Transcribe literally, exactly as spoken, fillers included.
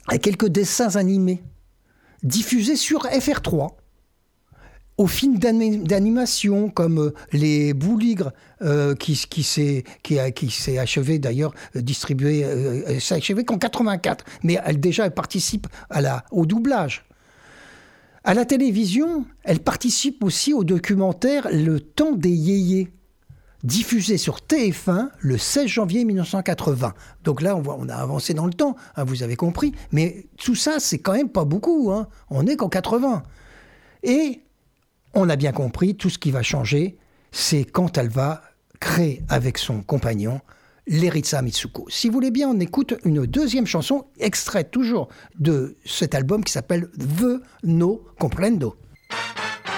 et quelques dessins animés diffusés sur F R trois. Aux films d'animation comme euh, Les Bouligres, euh, qui, qui, s'est, qui, a, qui s'est achevé d'ailleurs, euh, distribué, euh, s'est achevé qu'en quatre-vingt-quatre. Mais elle, déjà, elle participe à la, au doublage. À la télévision, elle participe aussi au documentaire Le Temps des Yéyés, diffusé sur T F un le seize janvier mille neuf cent quatre-vingts. Donc là, on, voit, on a avancé dans le temps, hein, vous avez compris. Mais tout ça, c'est quand même pas beaucoup. Hein. On n'est qu'en quatre-vingts. Et on a bien compris, tout ce qui va changer, c'est quand elle va créer avec son compagnon l'Eritza Mitsuko. Si vous voulez bien, on écoute une deuxième chanson, extraite toujours de cet album qui s'appelle The No Comprendo.